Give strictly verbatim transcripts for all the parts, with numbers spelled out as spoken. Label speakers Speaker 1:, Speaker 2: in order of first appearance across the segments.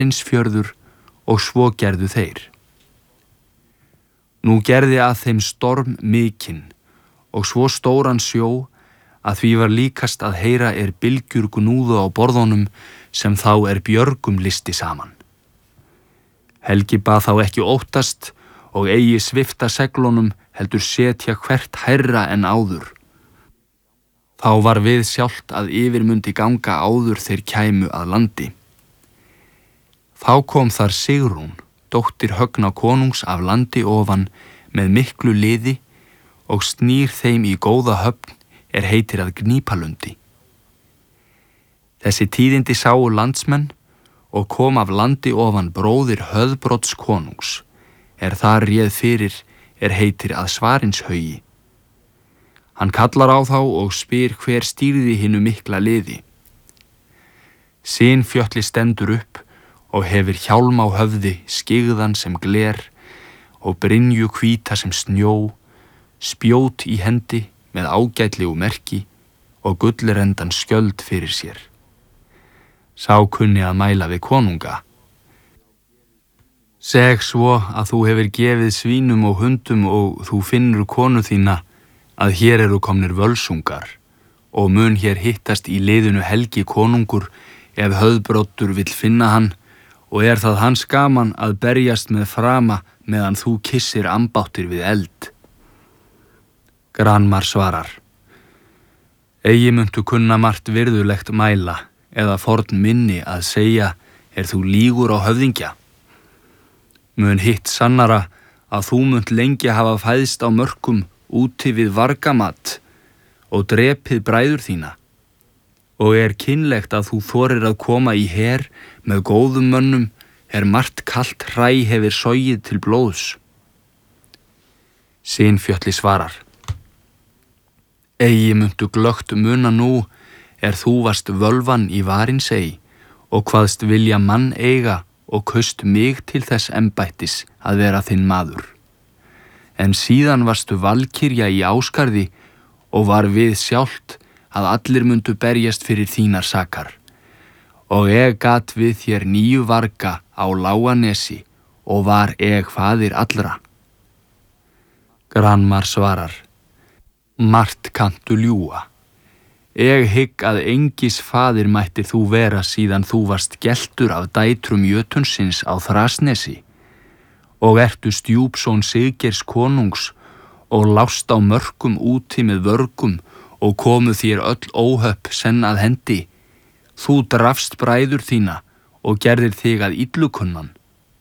Speaker 1: Svarinsfjörður og svo gerðu þeir. Nú gerði að þeim storm mikinn og svo stóran sjó að því var líkast að heyra er bylgjur gnúðu á borðunum sem þá er björgum listi saman. Helgi bað þá ekki óttast og eigi svifta seglunum heldur setja hvert hærra en áður. Þá var við sjálft að yfir mundi ganga áður þeir kæmu að landi. Þá kom þar Sigrún, dóttir Högna konungs af landi ofan með miklu liði og snýr þeim í góða höfn er heitir að Gnípalundi. Þessi tíðindi sáu landsmenn og kom af landi ofan bróðir Höðbrodds konungs, er þar réð fyrir er heitir að Svarinshaugi. Hann kallar á þá og spyr hver stýrði hinu mikla liði. Sinfjötli stendur upp og hefur hjálm á höfði, skyggðan sem gler og brynju hvíta sem snjó, spjót í hendi með ágætlegu merki og gullrendan skjöld fyrir sér. Sá kunni að mæla við konunga. Seg svo að þú hefur gefið svínum og hundum og þú finnur konu þína að hér eru komnir völsungar og mun hér hittast í liðinu Helgi konungur ef Höðbroddur vill finna hann og er það hans gaman að berjast með frama meðan þú kissir ambáttir við eld. Granmar svarar: Eigi muntu kunna margt virðulegt mæla eða forn minni að segja er þú lígur á höfðingja. Mun hitt sannara að þú munt lengi hafa fæðst á mörkum úti við vargamat og drepið bræður þína og er kynlegt að þú þorir að koma í her með góðum mönnum er margt kalt hræ hefir sogið til blóðs. Sinfjötli svarar: Eigi muntu glögt muna nú er þú varst völvan í Varinsey og kvaðst vilja mann eiga og kaust mig til þess embættis að vera þinn maður. En síðan varstu valkyrja í Ásgarði og var við sjálft að allir mundu berjast fyrir þínar sakar. Og eg gat við þér níu varga á Láganesi og var eg faðir allra. Granmar svarar: Margt kantu ljúga. Eg hygg að engis faðir mættir þú vera síðan þú varst geltur af dætrum jötunsins á Þrasnesi og ertu stjúpsón Siggeirs konungs og lást á mörkum úti með vörgum og komu þér öll óhöpp senn að hendi. Þú drafst bræður þína og gerðir þig að illukunnan.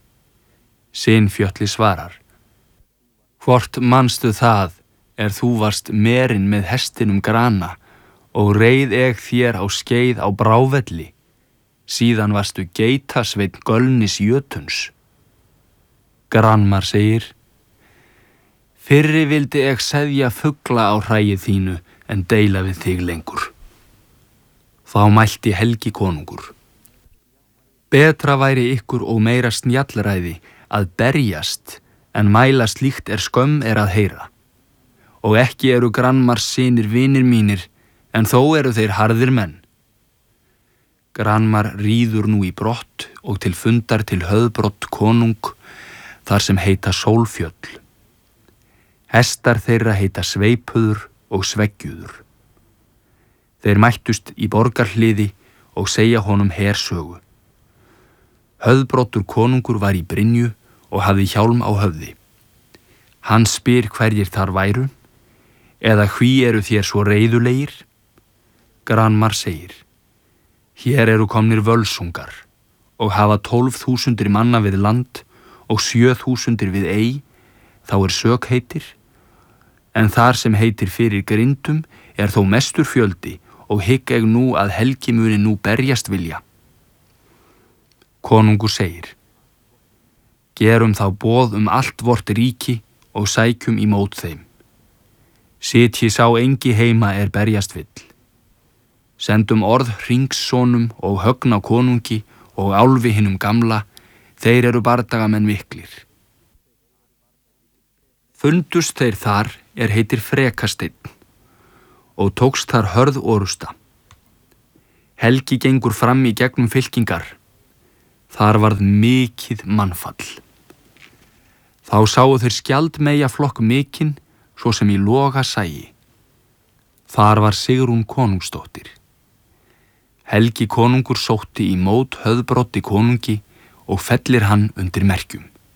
Speaker 1: Sinfjötli svarar: Hvort manstu það er þú varst merin með hestinum Grana og reið eg þér á skeið á Brávelli. Síðan varstu geitasveinn Gölnis jötuns. Granmar segir: Fyrri vildi eg seðja fugla á hræið þínu en deila við þig lengur. Þá mælti Helgi konungur: Betra væri ykkur og meira snjallræði að berjast en mæla slíkt er skömm er að heyra. Og ekki eru Granmars synir vinir mínir, en þó eru þeir harðir menn. Granmar ríður nú í brott og til fundar til Höðbrodd konung, þar sem heita Sólfjöll. Hestar þeirra heita Sveipuður og Sveggjuður. Þeir mættust í borgarhliði og segja honum hersögu. Höðbroddur konungur var í brynju og hafði hjálm á höfði. Hann spyr hverjir þar væru, eða hví eru þér svo reiðulegir? Granmar segir: Hér eru komnir völsungar og hafa tólf þúsundir manna við land og sjö þúsundir við ei, þá er sök heitir, en þar sem heitir fyrir grindum er þó mestur fjöldi og hygg eg nú að Helgi muni nú berjast vilja. Konungur segir: Gerum þá boð um allt vort ríki og sækjum í mót þeim. Sitji sá engi heima er berjast vill. Sendum orð Hringssonum og Högna konungi og Álfi hinum gamla, þeir eru bardagamenn miklir. Fundust þeir þar er heitir Frekasteinn og tókst þar hörð orusta. Helgi gengur fram í gegnum fylkingar. Þar varð mikið mannfall. Þá sáu þeir skjaldmeyja flokk mikinn, svo sem í loga sæi. Þar var Sigrún konungsdóttir. Helgi konungur sótti í mót höfðbroddi konungi og fellir hann undir merkjum.